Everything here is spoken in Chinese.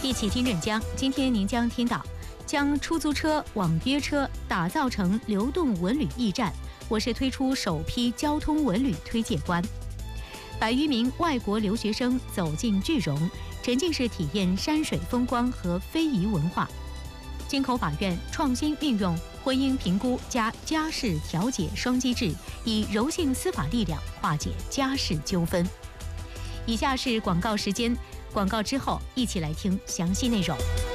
一起听镇江，今天您将听到将出租车、网约车打造成流动文旅驿站，我市推出首批交通文旅推介官。100余名外国留学生走进句容，沉浸式体验山水风光和非遗文化。京口法院创新运用婚姻评估加家事调解双机制，以柔性司法力量化解家事纠纷。以下是广告时间，广告之后一起来听详细内容。